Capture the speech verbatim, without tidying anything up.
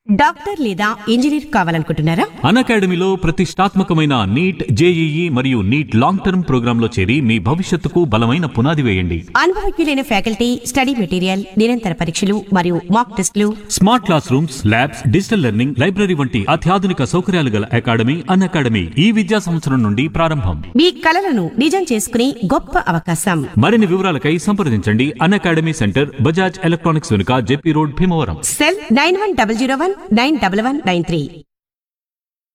Doctor లేదా engineer కావాలనుకుంటున్నారా? అన్అకాడమీలో ప్రతిష్టాత్మకమైన neat, JEE మరియు నీట్ లాంగ్ టర్మ్ ప్రోగ్రాంలో చేరి మీ భవిష్యత్తుకు బలమైన పునాది వేయండి. అనుభవజ్ఞులైన ఫ్యాకల్టీ, స్టడీ మెటీరియల్, నిరంతర పరీక్షలు మరియు మాక్ టెస్టులు, smart class rooms, labs, digital learning, library వంటి అత్యాధునిక సౌకర్యాలు గల అకాడమీ అన్అకాడమీ ఈ విద్యా సంవత్సరం నుండి ప్రారంభం. మీ కలలను నిజం చేసుకునే గొప్ప అవకాశం. మరిన్ని వివరాలకై సంప్రదించండి. అన్అకాడమీ సెంటర్, బజాజ్ ఎలక్ట్రానిక్స్ వెనుక, JP road, Bhimavaram. Cell nine one double zero one nine double one nine three.